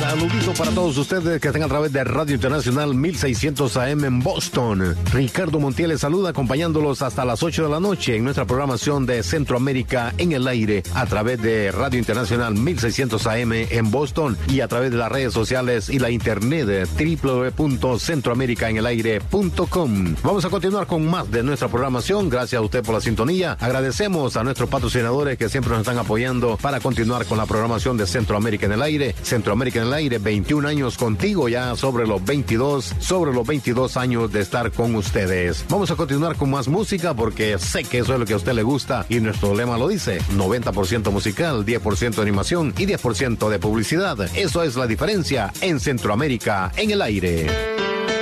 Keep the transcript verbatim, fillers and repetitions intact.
Saludito para todos ustedes que están a través de Radio Internacional mil seiscientos A M en Boston. Ricardo Montiel les saluda acompañándolos hasta las ocho de la noche en nuestra programación de Centroamérica en el aire a través de Radio Internacional mil seiscientos A M en Boston y a través de las redes sociales y la internet doble u doble u doble u punto centroamerica en el aire punto com. Vamos a continuar con más de nuestra programación. Gracias a usted por la sintonía. Agradecemos a nuestros patrocinadores que siempre nos están apoyando para continuar con la programación de Centroamérica en el aire. Centroamérica en el aire, veintiún años contigo, ya sobre los veintidós, sobre los veintidós años de estar con ustedes. Vamos a continuar con más música porque sé que eso es lo que a usted le gusta y nuestro lema lo dice, noventa por ciento musical, diez por ciento de animación y diez por ciento de publicidad. Eso es la diferencia en Centroamérica en el aire.